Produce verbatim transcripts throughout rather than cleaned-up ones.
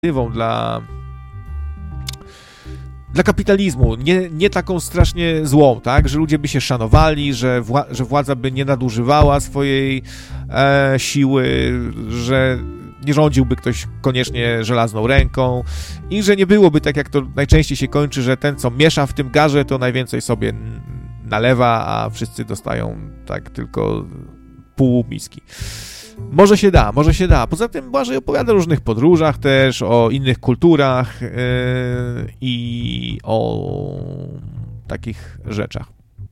dla dla kapitalizmu, nie, nie taką strasznie złą, tak, że ludzie by się szanowali, że, wła- że władza by nie nadużywała swojej e, siły, że nie rządziłby ktoś koniecznie żelazną ręką i że nie byłoby tak, jak to najczęściej się kończy, że ten, co miesza w tym garze, to najwięcej sobie nalewa, a wszyscy dostają tak tylko pół miski. Może się da, może się da. Poza tym Błażej opowiada o różnych podróżach też, o innych kulturach yy, i o takich rzeczach.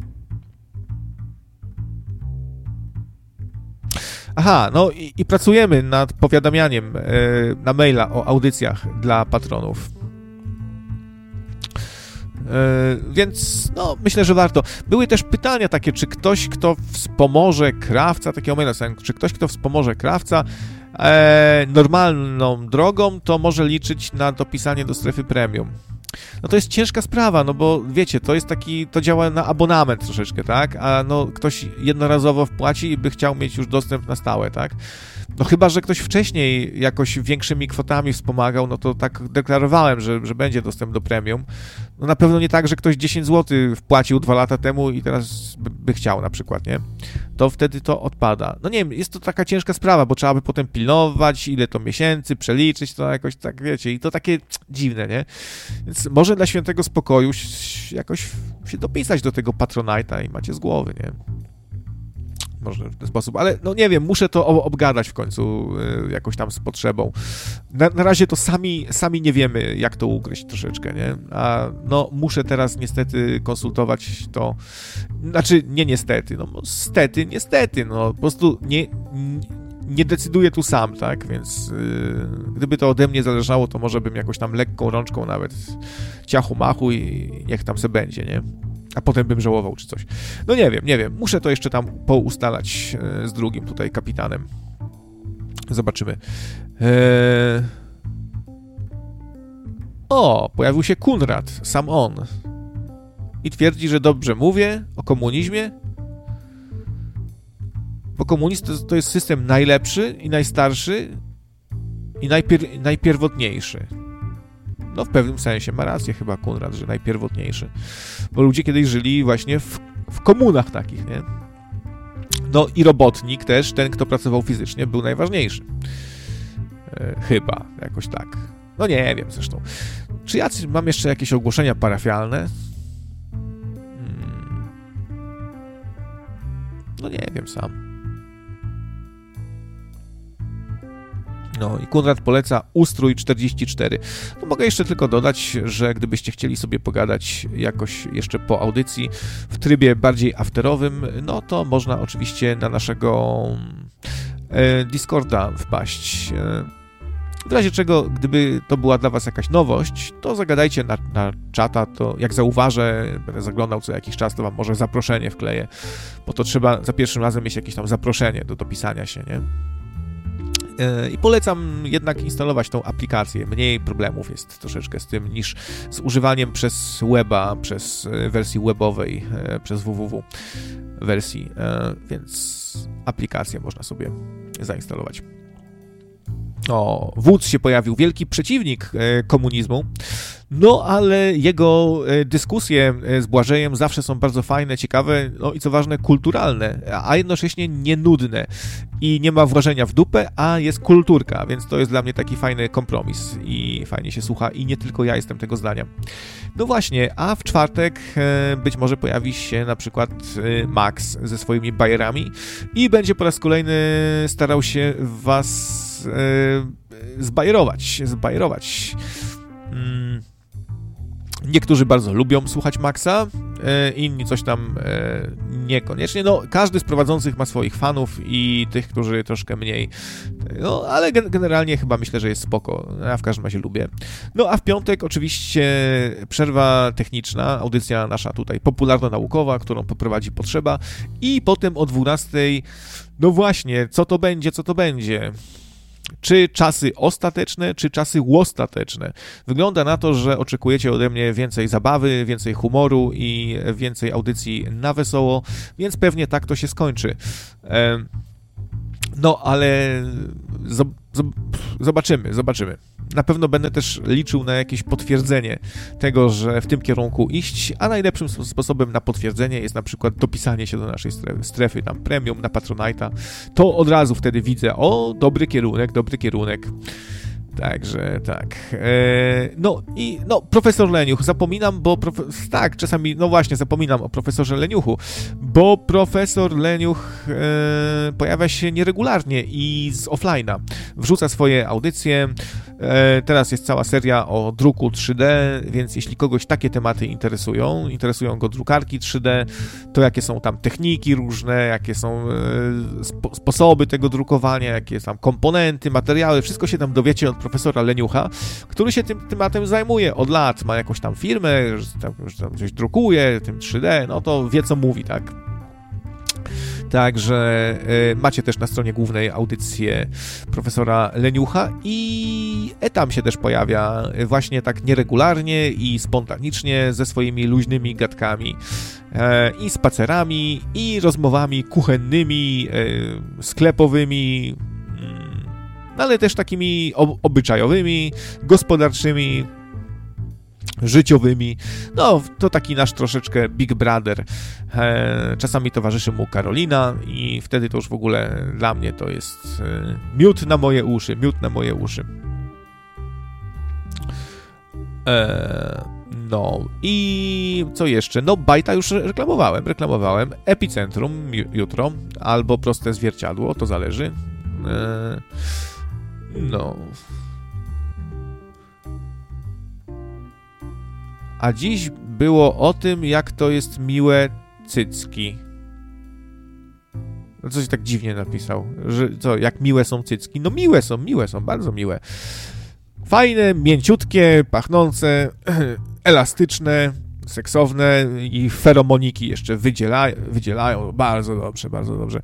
Aha, no i, i pracujemy nad powiadamianiem yy, na maila o audycjach dla patronów. Yy, więc no, myślę, że warto. Były też pytania takie, czy ktoś, kto wspomoże krawca, takiego maila, czy ktoś, kto wspomoże krawca e, normalną drogą, to może liczyć na dopisanie do strefy premium. No to jest ciężka sprawa, no bo wiecie, to jest taki, to działa na abonament troszeczkę, tak? A no ktoś jednorazowo wpłaci i by chciał mieć już dostęp na stałe, tak? No chyba, że ktoś wcześniej jakoś większymi kwotami wspomagał, no to tak deklarowałem, że, że będzie dostęp do premium. No na pewno nie tak, że ktoś dziesięć złotych wpłacił dwa lata temu i teraz by, by chciał na przykład, nie? To wtedy to odpada. No nie wiem, jest to taka ciężka sprawa, bo trzeba by potem pilnować, ile to miesięcy, przeliczyć to jakoś tak, wiecie, i to takie dziwne, nie? Więc może dla świętego spokoju jakoś się dopisać do tego Patronite'a i macie z głowy, nie? Może w ten sposób, ale no nie wiem, muszę to obgadać w końcu y, jakoś tam z potrzebą. Na, na razie to sami, sami nie wiemy, jak to ugryźć troszeczkę, nie? A no muszę teraz niestety konsultować to, znaczy nie niestety, no stety, niestety, no po prostu nie, nie decyduję tu sam, tak? Więc y, gdyby to ode mnie zależało, to może bym jakoś tam lekką rączką nawet ciachu machu i niech tam se będzie, nie? A potem bym żałował czy coś. No nie wiem, nie wiem. Muszę to jeszcze tam poustalać e, z drugim tutaj kapitanem. Zobaczymy. Eee... O, pojawił się Kunrad, sam on. I twierdzi, że dobrze mówię o komunizmie. Bo komunizm to, to jest system najlepszy i najstarszy i najpier- najpierwotniejszy. No w pewnym sensie ma rację chyba Kunrad, że najpierwotniejszy. Bo ludzie kiedyś żyli właśnie w, w komunach takich, nie? No i robotnik też, ten, kto pracował fizycznie, był najważniejszy. E, chyba, jakoś tak. No nie wiem zresztą. Czy ja mam jeszcze jakieś ogłoszenia parafialne? Hmm. No nie wiem sam. No i Kunrad poleca Ustrój czterdzieści cztery. No mogę jeszcze tylko dodać, że gdybyście chcieli sobie pogadać jakoś jeszcze po audycji w trybie bardziej afterowym, no to można oczywiście na naszego e, Discorda wpaść. E, w razie czego, gdyby to była dla was jakaś nowość, to zagadajcie na, na czata, to jak zauważę, będę zaglądał co jakiś czas, to wam może zaproszenie wkleję, bo to trzeba za pierwszym razem mieć jakieś tam zaproszenie do dopisania się, nie? I polecam jednak instalować tą aplikację. Mniej problemów jest troszeczkę z tym niż z używaniem przez weba, przez wersji webowej, przez www wersji, więc aplikację można sobie zainstalować. O, wódz się pojawił, wielki przeciwnik komunizmu, no ale jego dyskusje z Błażejem zawsze są bardzo fajne, ciekawe, no i co ważne, kulturalne, a jednocześnie nienudne i nie ma wrażenia w dupę, a jest kulturka, więc to jest dla mnie taki fajny kompromis i fajnie się słucha i nie tylko ja jestem tego zdania. No właśnie, a w czwartek być może pojawi się na przykład Max ze swoimi bajerami i będzie po raz kolejny starał się was zbajerować, zbajerować. Niektórzy bardzo lubią słuchać Maxa, inni coś tam niekoniecznie. No, każdy z prowadzących ma swoich fanów i tych, którzy troszkę mniej. No, ale generalnie chyba myślę, że jest spoko. Ja w każdym razie lubię. No, a w piątek oczywiście przerwa techniczna, audycja nasza tutaj popularno-naukowa, którą poprowadzi Potrzeba i potem o dwunastej, no właśnie, co to będzie, co to będzie? Czy czasy ostateczne, czy czasy łostateczne? Wygląda na to, że oczekujecie ode mnie więcej zabawy, więcej humoru i więcej audycji na wesoło, więc pewnie tak to się skończy. No, ale zobaczymy, zobaczymy. Na pewno będę też liczył na jakieś potwierdzenie tego, że w tym kierunku iść, a najlepszym sposobem na potwierdzenie jest na przykład dopisanie się do naszej strefy, strefy tam premium na Patronite'a. To od razu wtedy widzę, o, dobry kierunek, dobry kierunek. Także tak. Eee, no i no, profesor Leniuch, zapominam, bo profe- tak, czasami, no właśnie, zapominam o profesorze Leniuchu, bo profesor Leniuch e, pojawia się nieregularnie i z offline'a. Wrzuca swoje audycje. E, teraz jest cała seria o druku trzy D, więc jeśli kogoś takie tematy interesują, interesują go drukarki trzy D, to jakie są tam techniki różne, jakie są e, spo- sposoby tego drukowania, jakie są komponenty, materiały, wszystko się tam dowiecie od profesora Leniucha, który się tym tematem zajmuje od lat, ma jakąś tam firmę, że tam, że tam coś drukuje, tym trzy D, no to wie co mówi, tak? Także y, macie też na stronie głównej audycję profesora Leniucha i Etam się też pojawia właśnie tak nieregularnie i spontanicznie ze swoimi luźnymi gadkami e, i spacerami i rozmowami kuchennymi, e, sklepowymi, ale też takimi obyczajowymi, gospodarczymi, życiowymi. No, to taki nasz troszeczkę Big Brother. E, czasami towarzyszy mu Karolina i wtedy to już w ogóle dla mnie to jest e, miód na moje uszy, miód na moje uszy. E, no i co jeszcze? No, Bajta już reklamowałem, reklamowałem. Epicentrum jutro, albo Proste Zwierciadło, to zależy. E, No. A dziś było o tym, jak to jest miłe cycki. No coś tak dziwnie napisał, że co, jak miłe są cycki? No miłe są, miłe są, bardzo miłe. Fajne, mięciutkie, pachnące, elastyczne, seksowne i feromoniki jeszcze wydzielają, wydzielają. Bardzo dobrze, bardzo dobrze.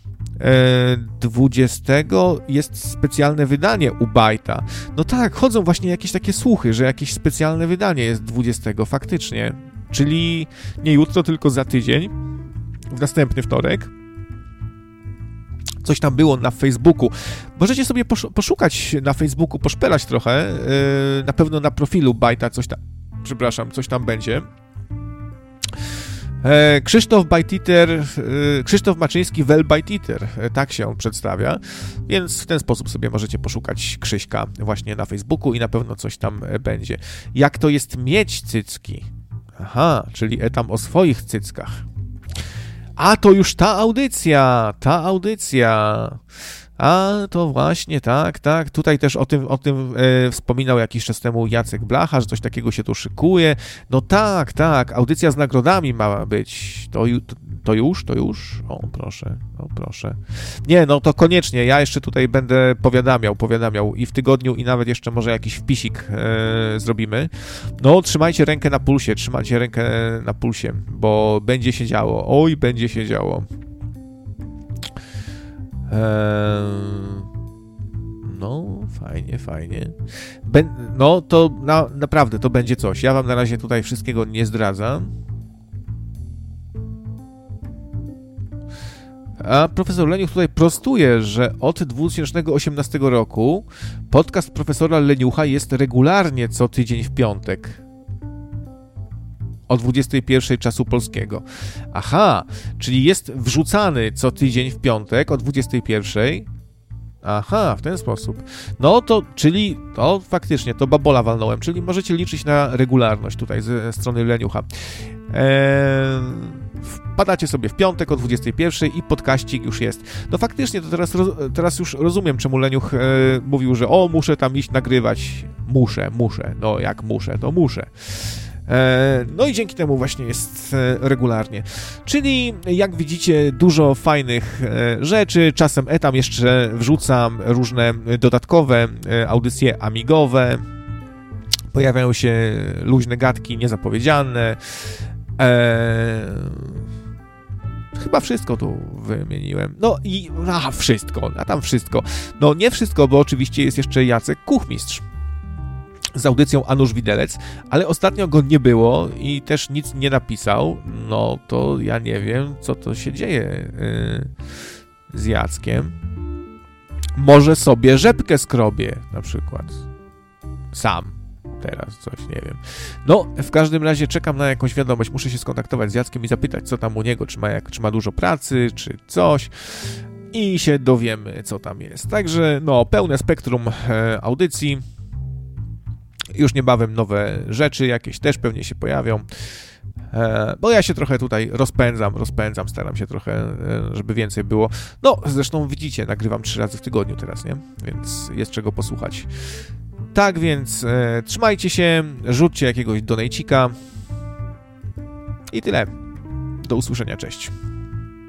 dwudziestego jest specjalne wydanie u Bajta. No tak, chodzą właśnie jakieś takie słuchy, że jakieś specjalne wydanie jest dwudziestego faktycznie. Czyli nie jutro, tylko za tydzień, w następny wtorek. Coś tam było na Facebooku. Możecie sobie posz- poszukać na Facebooku, poszperać trochę. Yy, na pewno na profilu Bajta coś tam, przepraszam, coś tam będzie. Krzysztof Bajtiter, Krzysztof Maczyński wel Bajtiter, tak się on przedstawia, więc w ten sposób sobie możecie poszukać Krzyśka właśnie na Facebooku i na pewno coś tam będzie. Jak to jest mieć cycki? Aha, czyli Etam o swoich cyckach. A to już ta audycja, ta audycja. A to właśnie, tak, tak. Tutaj też o tym, o tym e, wspominał jakiś czas temu Jacek Blacha, że coś takiego się tu szykuje. No tak, tak, audycja z nagrodami ma być. To, to już, to już? O, proszę, o, proszę. Nie, no to koniecznie, ja jeszcze tutaj będę powiadamiał, powiadamiał i w tygodniu, i nawet jeszcze może jakiś wpisik e, zrobimy. No, trzymajcie rękę na pulsie, trzymajcie rękę na pulsie, bo będzie się działo. Oj, będzie się działo. No, fajnie, fajnie. Ben, no, to na, naprawdę to będzie coś. Ja wam na razie tutaj wszystkiego nie zdradzam. A profesor Leniuch tutaj prostuje, że od dwa tysiące osiemnastego roku podcast profesora Leniucha jest regularnie co tydzień w piątek. O dwudziestej pierwszej czasu polskiego. Aha, czyli jest wrzucany co tydzień w piątek o dwudziestej pierwszej. Aha, w ten sposób. No to, czyli, to faktycznie, to babola walnąłem, czyli możecie liczyć na regularność tutaj ze strony Leniucha. Eee, wpadacie sobie w piątek o dwudziestej pierwszej i podkaścik już jest. No faktycznie, to teraz, teraz już rozumiem, czemu Leniuch e, mówił, że o, muszę tam iść nagrywać. Muszę, muszę. No jak muszę, to muszę. No i dzięki temu właśnie jest regularnie. Czyli jak widzicie, dużo fajnych rzeczy. Czasem Etam jeszcze wrzucam różne dodatkowe audycje amigowe. Pojawiają się luźne gadki niezapowiedziane. Eee... Chyba wszystko tu wymieniłem. No i a, wszystko, a tam wszystko. No nie wszystko, bo oczywiście jest jeszcze Jacek Kuchmistrz z audycją Anusz Widelec, ale ostatnio go nie było i też nic nie napisał. No to ja nie wiem, co to się dzieje yy, z Jackiem. Może sobie rzepkę skrobie, na przykład. Sam. Teraz coś, nie wiem. No, w każdym razie czekam na jakąś wiadomość. Muszę się skontaktować z Jackiem i zapytać, co tam u niego, czy ma, jak, czy ma dużo pracy, czy coś. I się dowiemy, co tam jest. Także, no, pełne spektrum e, audycji. Już niebawem nowe rzeczy jakieś też pewnie się pojawią. E, bo ja się trochę tutaj rozpędzam, rozpędzam, staram się trochę, e, żeby więcej było. No, zresztą widzicie, nagrywam trzy razy w tygodniu teraz, nie? Więc jest czego posłuchać. Tak więc e, trzymajcie się, rzućcie jakiegoś donejcika i tyle. Do usłyszenia, cześć.